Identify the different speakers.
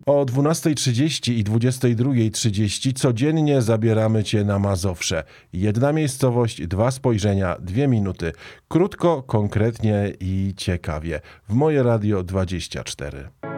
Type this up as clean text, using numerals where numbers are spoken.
Speaker 1: O 12:30 i 22:30 codziennie zabieramy Cię na Mazowsze. Jedna miejscowość, dwa spojrzenia, 2 minuty. Krótko, konkretnie i ciekawie. W Moje Radio 24.